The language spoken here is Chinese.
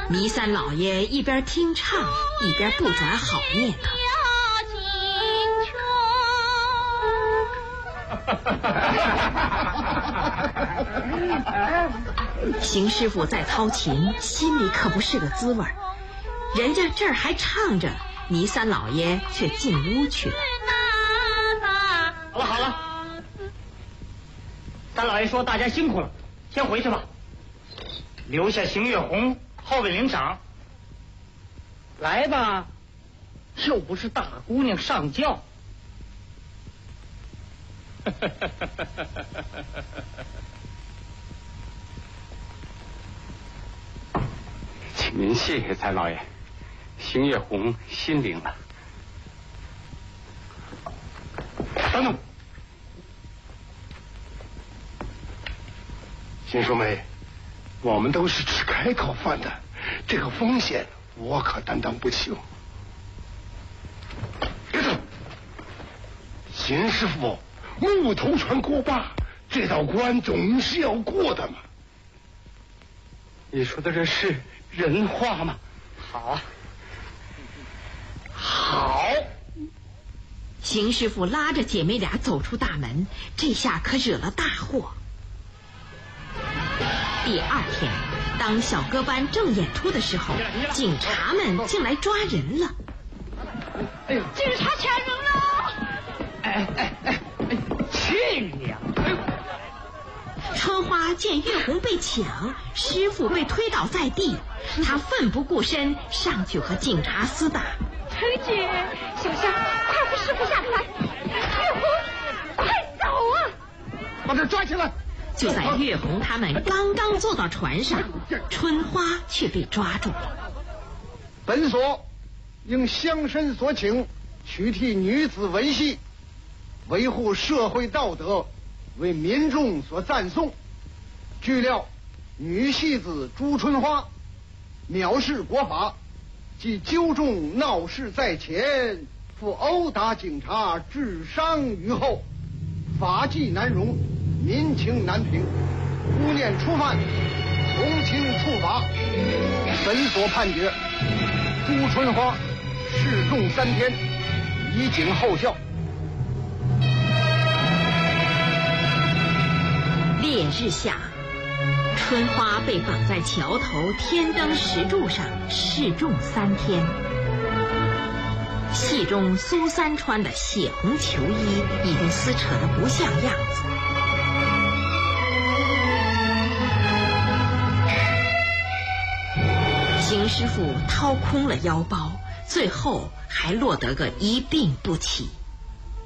弥三老爷一边听唱，一边不转好念头。邢师傅在操琴，心里可不是个滋味儿。人家这儿还唱着，弥三老爷却进屋去了。 好了好了，三老爷说大家辛苦了，先回去吧，留下邢月红后边领赏。来吧，又不是大姑娘上轿。 请您谢谢三老爷，邢月红心领了。 等等，邢淑梅，我们都是吃开口饭的，这个风险我可担当不起。别走，邢师傅木头船过坝，这道关总是要过的嘛。 你说的这是人话吗？ 好啊，好。 邢师傅拉着姐妹俩走出大门，这下可惹了大祸。第二天，当小歌班正演出的时候，警察们竟来抓人了。 哎呦， 警察抢人了！ 亲娘！ 春花见月红被抢，师傅被推倒在地，他奋不顾身上去和警察厮打。 陈姐，小香，快扶师傅下船！月红，快走啊！ 把他抓起来！ 就在月红他们刚刚坐到船上，春花却被抓住了。 本所应乡绅所请，取缔女子文戏，维护社会道德，为民众所赞颂。据料，女戏子朱春花藐视国法，即纠众闹事在前，复殴打警察，致伤于后，法纪难容，民情难平，污念初犯，从轻处罚。本所判决，朱春花示众3天，以警后效。 烈日下，春花被绑在桥头天灯石柱上示众3天。戏中苏三穿的血红球衣已经撕扯得不像样子。邢师傅掏空了腰包，最后还落得个一病不起。